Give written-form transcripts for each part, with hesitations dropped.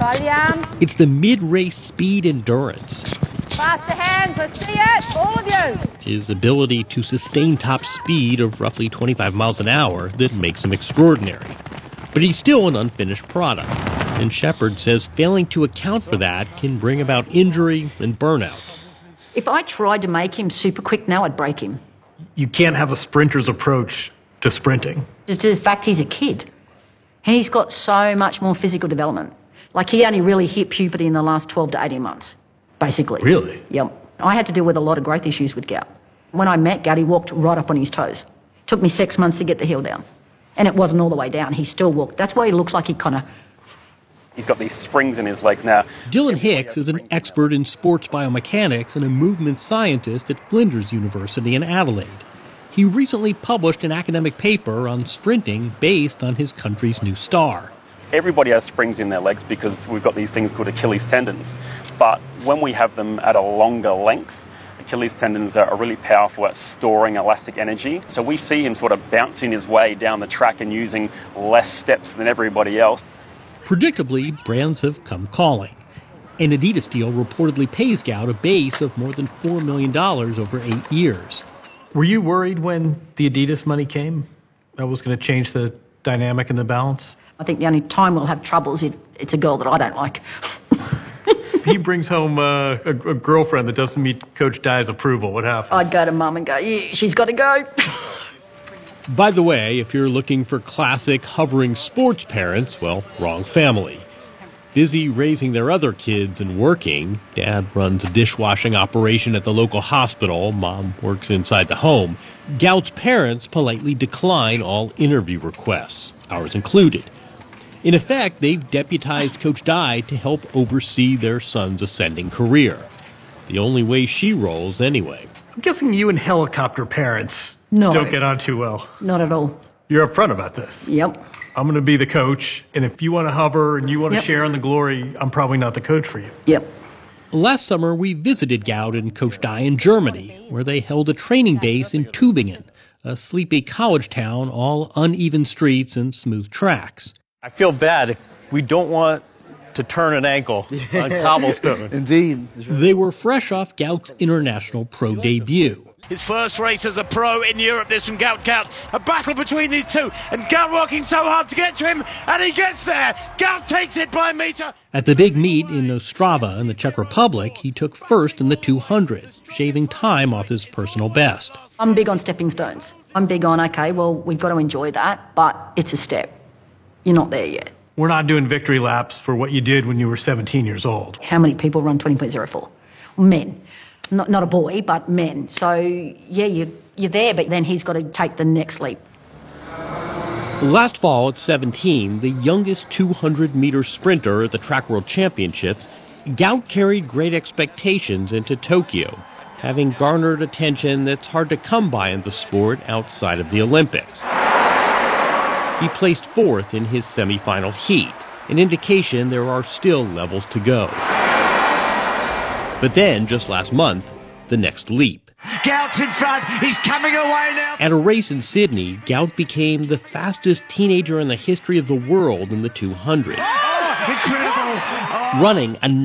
By the arms. It's the mid-race speed endurance. Faster hands, let's see it, all of you. His ability to sustain top speed of roughly 25 miles an hour that makes him extraordinary. But he's still an unfinished product, and Shepard says failing to account for that can bring about injury and burnout. If I tried to make him super quick now, I'd break him. You can't have a sprinter's approach to sprinting. It's the fact he's a kid. And he's got so much more physical development. Like, he only really hit puberty in the last 12 to 18 months, basically. Really? Yep. I had to deal with a lot of growth issues with gout. When I met Gout, he walked right up on his toes. Took me 6 months to get the heel down. And it wasn't all the way down. He still walked. That's why he looks like he kind of... He's got these springs in his legs now. Dylan Hicks is an expert in sports biomechanics and a movement scientist at Flinders University in Adelaide. He recently published an academic paper on sprinting based on his country's new star. Everybody has springs in their legs because we've got these things called Achilles tendons. But when we have them at a longer length, Achilles tendons are really powerful at storing elastic energy. So we see him sort of bouncing his way down the track and using less steps than everybody else. Predictably, brands have come calling. An Adidas deal reportedly pays Gout a base of more than $4 million over 8 years. Were you worried when the Adidas money came? That was going to change the dynamic and the balance? I think the only time we'll have trouble is if it's a girl that I don't like. He brings home a girlfriend that doesn't meet Coach Dye's approval. What happens? I'd go to Mum and go, yeah, she's got to go. By the way, if you're looking for classic hovering sports parents, well, wrong family. Busy raising their other kids and working, Dad runs a dishwashing operation at the local hospital, Mom works inside the home. Gout's parents politely decline all interview requests, ours included. In effect, they've deputized Coach Dye to help oversee their son's ascending career. The only way she rolls, anyway. I'm guessing you and helicopter parents don't get on too well. Not at all. You're upfront about this. Yep. I'm going to be the coach, and if you want to hover and you want to share in the glory, I'm probably not the coach for you. Yep. Last summer, we visited Gout and Coach Dye in Germany, where they held a training base in Tübingen, a sleepy college town, all uneven streets and smooth tracks. I feel bad if we don't want to turn an ankle on cobblestone. Indeed. They were fresh off Gout's international pro debut. His first race as a pro in Europe, this from Gout. A battle between these two, and Gout working so hard to get to him, and he gets there. Gout takes it by a meter. At the big meet in Ostrava in the Czech Republic, he took first in the 200, shaving time off his personal best. I'm big on stepping stones. I'm big on, okay, well, we've got to enjoy that, but it's a step. You're not there yet. We're not doing victory laps for what you did when you were 17 years old. How many people run 20.04? Men. Not a boy, but men. So, yeah, you're there, but then he's got to take the next leap. Last fall at 17, the youngest 200-meter sprinter at the Track World Championships, Gout carried great expectations into Tokyo, having garnered attention that's hard to come by in the sport outside of the Olympics. He placed fourth in his semifinal heat, an indication there are still levels to go. But then, just last month, the next leap. Gout's in front. He's coming away now. At a race in Sydney, Gout became the fastest teenager in the history of the world in the 200. Oh, incredible. Running a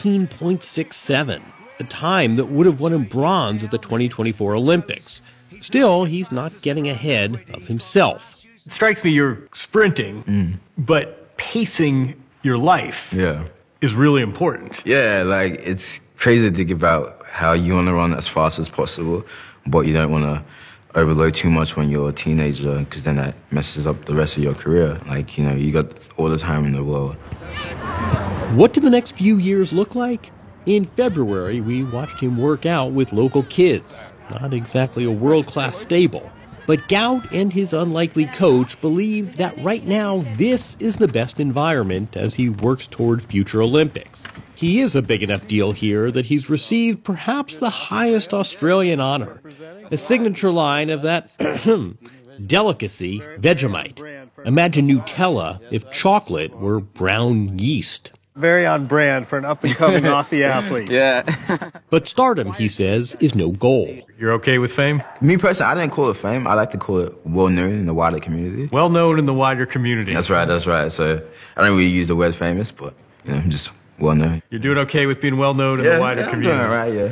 19.67, a time that would have won him bronze at the 2024 Olympics. Still, he's not getting ahead of himself. It strikes me you're sprinting, but pacing your life is really important. Yeah, like it's crazy to think about how you want to run as fast as possible, but you don't want to overload too much when you're a teenager because then that messes up the rest of your career. Like, you know, you got all the time in the world. What do the next few years look like? In February, we watched him work out with local kids. Not exactly a world-class stable. But Gout and his unlikely coach believe that right now this is the best environment as he works toward future Olympics. He is a big enough deal here that he's received perhaps the highest Australian honor, a signature line of that delicacy, Vegemite. Imagine Nutella if chocolate were brown yeast. Very on brand for an up-and-coming Aussie athlete. Yeah. But stardom, he says, is no goal. You're okay with fame? Me personally, I didn't call it fame. I like to call it well-known in the wider community. Well-known in the wider community. That's right. So I don't really use the word famous, but I'm just well known. You're doing okay with being well known in the wider community. I'm doing all right, yeah.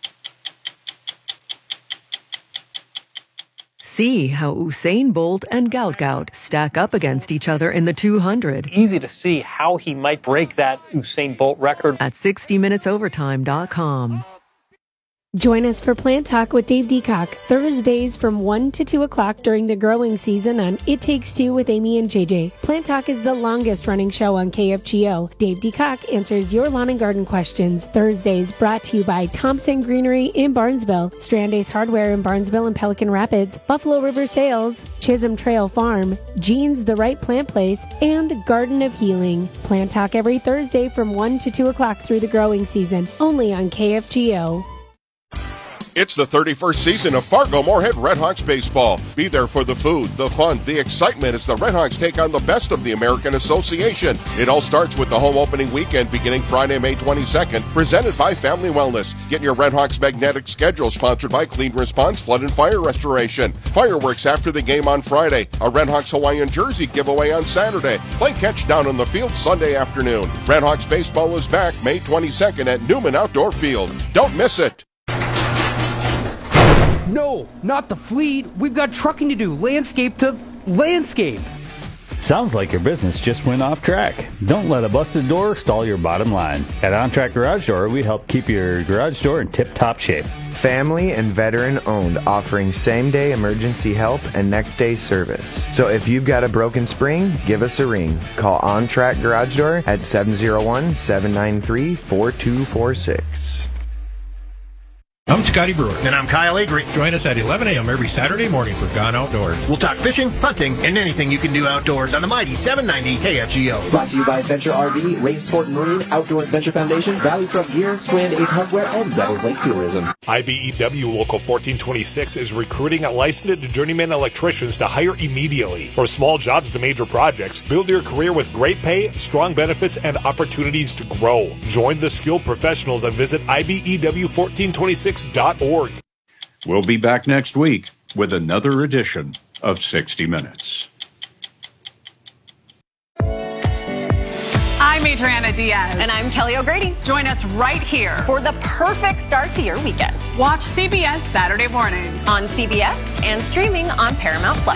See how Usain Bolt and Gout stack up against each other in the 200. Easy to see how he might break that Usain Bolt record at 60minutesovertime.com. Join us for Plant Talk with Dave Deacock, Thursdays from 1 to 2 o'clock during the growing season on It Takes Two with Amy and JJ. Plant Talk is the longest running show on KFGO. Dave Deacock answers your lawn and garden questions. Thursdays brought to you by Thompson Greenery in Barnesville, Strand Ace Hardware in Barnesville and Pelican Rapids, Buffalo River Sales, Chisholm Trail Farm, Jean's The Right Plant Place, and Garden of Healing. Plant Talk every Thursday from 1 to 2 o'clock through the growing season, only on KFGO. It's the 31st season of Fargo-Moorhead Redhawks baseball. Be there for the food, the fun, the excitement as the Redhawks take on the best of the American Association. It all starts with the home opening weekend beginning Friday, May 22nd, presented by Family Wellness. Get your Redhawks magnetic schedule sponsored by Clean Response Flood and Fire Restoration. Fireworks after the game on Friday. A Redhawks Hawaiian jersey giveaway on Saturday. Play catch down on the field Sunday afternoon. Redhawks baseball is back May 22nd at Newman Outdoor Field. Don't miss it. No, not the fleet. We've got trucking to do. Landscape to landscape. Sounds like your business just went off track. Don't let a busted door stall your bottom line. At OnTrack Garage Door, we help keep your garage door in tip-top shape. Family and veteran owned, offering same-day emergency help and next-day service. So if you've got a broken spring, give us a ring. Call OnTrack Garage Door at 701-793-4246. I'm Scotty Brewer. And I'm Kyle Avery. Join us at 11 a.m. every Saturday morning for Gone Outdoors. We'll talk fishing, hunting, and anything you can do outdoors on the mighty 790 KFGO. Brought to you by Adventure RV, Race Sport and Marine, Outdoor Adventure Foundation, Valley Truck Gear, Strand Ace Hardware, and Devils Lake Tourism. IBEW Local 1426 is recruiting licensed journeyman electricians to hire immediately. From small jobs to major projects, build your career with great pay, strong benefits, and opportunities to grow. Join the skilled professionals and visit IBEW1426.org. We'll be back next week with another edition of 60 Minutes. I'm Adriana Diaz. And I'm Kelly O'Grady. Join us right here for the perfect start to your weekend. Watch CBS Saturday morning on CBS and streaming on Paramount Plus.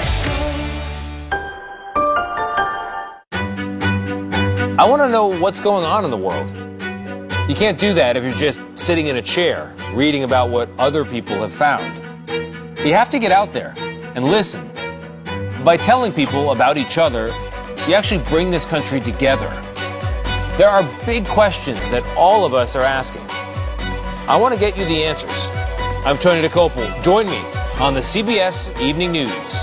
I want to know what's going on in the world. You can't do that if you're just sitting in a chair reading about what other people have found. You have to get out there and listen. By telling people about each other, you actually bring this country together. There are big questions that all of us are asking. I want to get you the answers. I'm Tony DeCopel. Join me on the CBS Evening News.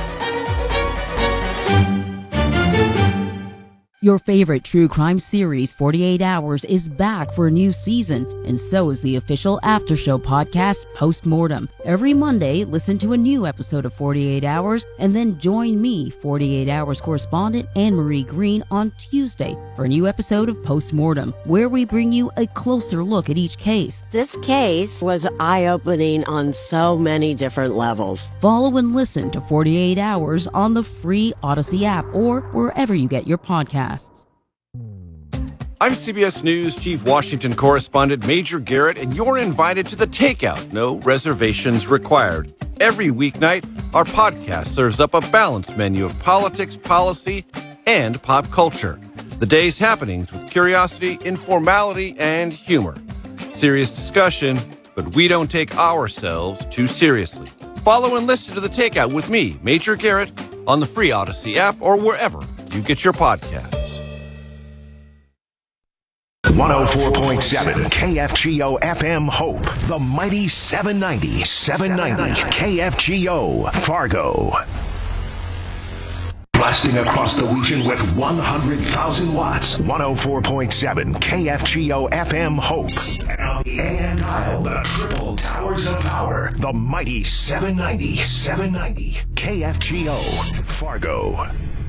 Your favorite true crime series, 48 Hours, is back for a new season, and so is the official after-show podcast, Postmortem. Every Monday, listen to a new episode of 48 Hours, and then join me, 48 Hours correspondent Anne-Marie Green, on Tuesday for a new episode of Postmortem, where we bring you a closer look at each case. This case was eye-opening on so many different levels. Follow and listen to 48 Hours on the free Odyssey app or wherever you get your podcasts. I'm CBS News Chief Washington Correspondent Major Garrett, and you're invited to The Takeout. No reservations required. Every weeknight, our podcast serves up a balanced menu of politics, policy, and pop culture. The day's happenings with curiosity, informality, and humor. Serious discussion, but we don't take ourselves too seriously. Follow and listen to The Takeout with me, Major Garrett, on the free Odyssey app or wherever you get your podcasts. 104.7 KFGO FM Hope, the mighty 790 KFGO Fargo. Blasting across the region with 100,000 watts. 104.7 KFGO FM Hope. And on the AM dial, the triple towers of power. The mighty 790 KFGO Fargo.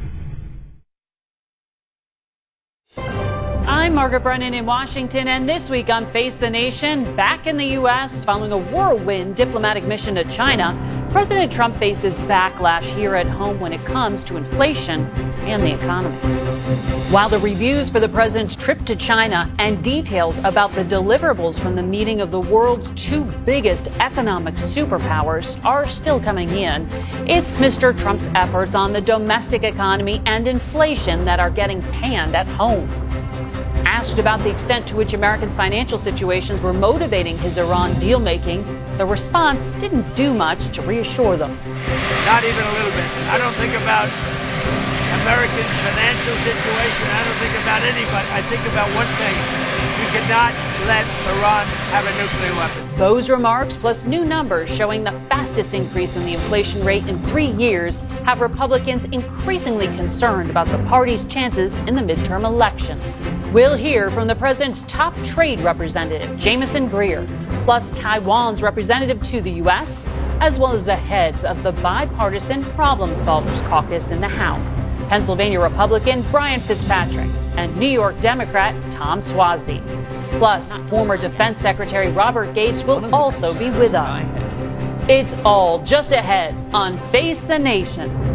I'm Margaret Brennan in Washington, and this week on Face the Nation, back in the U.S. following a whirlwind diplomatic mission to China, President Trump faces backlash here at home when it comes to inflation and the economy. While the reviews for the president's trip to China and details about the deliverables from the meeting of the world's two biggest economic superpowers are still coming in, it's Mr. Trump's efforts on the domestic economy and inflation that are getting panned at home. Asked about the extent to which Americans' financial situations were motivating his Iran deal-making, the response didn't do much to reassure them. Not even a little bit. I don't think about Americans' financial situation. I don't think about anybody. I think about one thing. We cannot let Iran have a nuclear weapon. Those remarks, plus new numbers showing the fastest increase in the inflation rate in 3 years, have Republicans increasingly concerned about the party's chances in the midterm election. We'll hear from the president's top trade representative, Jamieson Greer, plus Taiwan's representative to the U.S., as well as the heads of the bipartisan Problem Solvers Caucus in the House, Pennsylvania Republican Brian Fitzpatrick, and New York Democrat Tom Suozzi. Plus, former Defense Secretary Robert Gates will also be with us. It's all just ahead on Face the Nation.